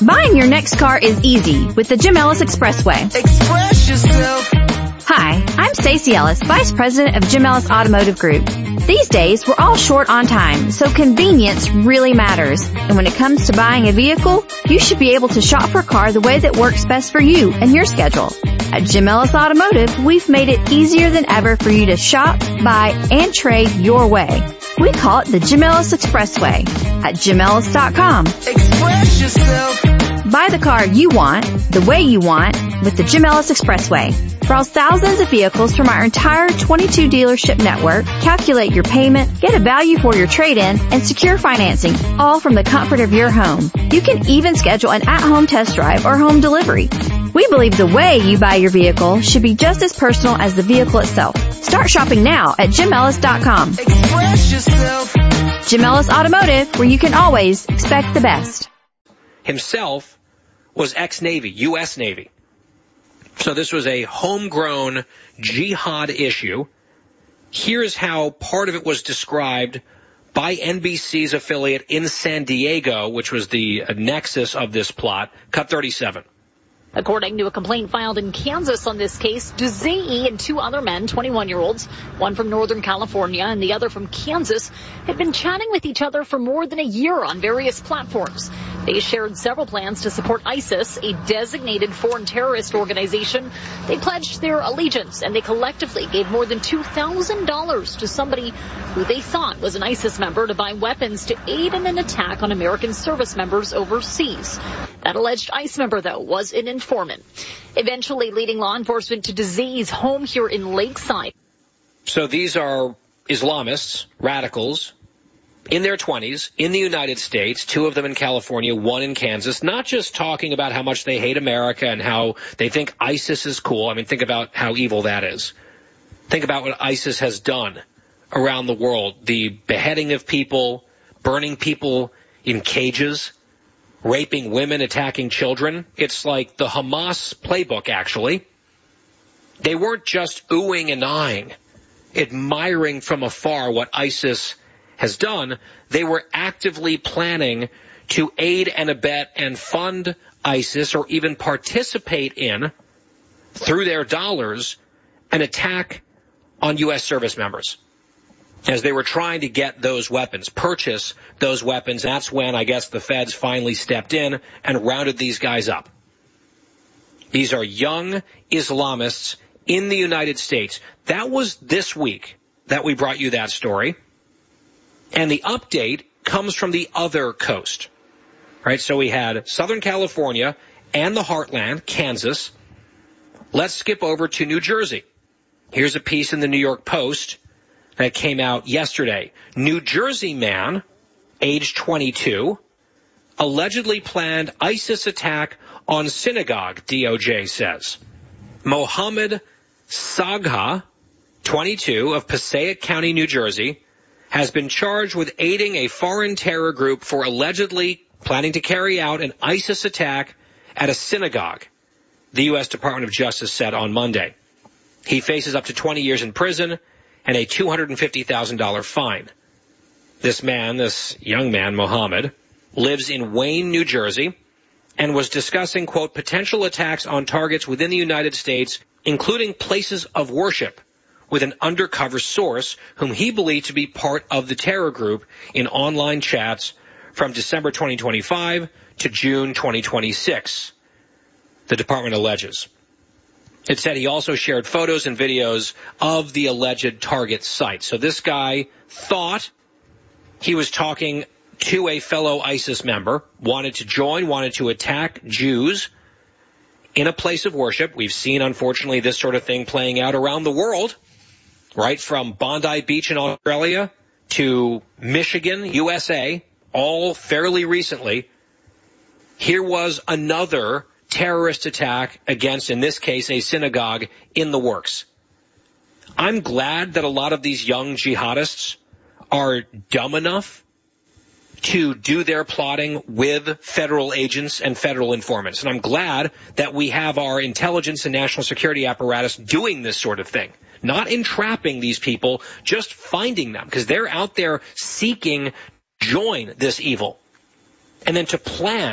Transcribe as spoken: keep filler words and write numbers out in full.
Buying your next car is easy with the Jim Ellis Expressway. Express yourself. Hi, I'm Stacey Ellis, Vice President of Jim Ellis Automotive Group. These days, we're all short on time, so convenience really matters. And when it comes to buying a vehicle, you should be able to shop for a car the way that works best for you and your schedule. At Jim Ellis Automotive, we've made it easier than ever for you to shop, buy, and trade your way. We call it the Jim Ellis Expressway at jim ellis dot com. Express yourself. Buy the car you want, the way you want, with the Jim Ellis Expressway. Browse thousands of vehicles from our entire twenty-two dealership network, calculate your payment, get a value for your trade-in, and secure financing, all from the comfort of your home. You can even schedule an at-home test drive or home delivery. We believe the way you buy your vehicle should be just as personal as the vehicle itself. Start shopping now at jim ellis dot com. Express yourself. Jim Ellis Automotive, where you can always expect the best. Himself was ex-Navy, U S Navy. So this was a homegrown jihad issue. Here's how part of it was described by N B C's affiliate in San Diego, which was the nexus of this plot. Cut thirty-seven. According to a complaint filed in Kansas on this case, Duzee and two other men, twenty-one-year-olds, one from Northern California and the other from Kansas, had been chatting with each other for more than a year on various platforms. They shared several plans to support ISIS, a designated foreign terrorist organization. They pledged their allegiance, and they collectively gave more than two thousand dollars to somebody who they thought was an ISIS member to buy weapons to aid in an attack on American service members overseas. That alleged ICE member, though, was an informant, eventually leading law enforcement to Duzee's home here in Lakeside. So these are Islamists, radicals, in their twenties, in the United States, two of them in California, one in Kansas, not just talking about how much they hate America and how they think ISIS is cool. I mean, think about how evil that is. Think about what ISIS has done around the world. The beheading of people, burning people in cages, raping women, attacking children. It's like the Hamas playbook, actually. They weren't just oohing and eyeing, admiring from afar what ISIS has done. They were actively planning to aid and abet and fund ISIS, or even participate in, through their dollars, an attack on U S service members, as they were trying to get those weapons, purchase those weapons. That's when, I guess, the feds finally stepped in and rounded these guys up. These are young Islamists in the United States. That was this week that we brought you that story. And the update comes from the other coast, right? So we had Southern California and the heartland, Kansas. Let's skip over to New Jersey. Here's a piece in the New York Post that came out yesterday. New Jersey man, age twenty-two, allegedly planned ISIS attack on synagogue, D O J says. Mohammed Sagha, twenty-two, of Passaic County, New Jersey, has been charged with aiding a foreign terror group for allegedly planning to carry out an ISIS attack at a synagogue, the U S Department of Justice said on Monday. He faces up to twenty years in prison and a two hundred fifty thousand dollars fine. This man, this young man, Mohammed, lives in Wayne, New Jersey, and was discussing, quote, potential attacks on targets within the United States, including places of worship, with an undercover source whom he believed to be part of the terror group in online chats from December twenty twenty-five to June twenty twenty-six, the department alleges. It said he also shared photos and videos of the alleged target site. So this guy thought he was talking to a fellow ISIS member, wanted to join, wanted to attack Jews in a place of worship. We've seen, unfortunately, this sort of thing playing out around the world, right? From Bondi Beach in Australia to Michigan, U S A, all fairly recently. Here was another terrorist attack against, in this case, a synagogue in the works. I'm glad that a lot of these young jihadists are dumb enough to do their plotting with federal agents and federal informants. And I'm glad that we have our intelligence and national security apparatus doing this sort of thing. Not entrapping these people, just finding them, because they're out there seeking to join this evil. And then to plan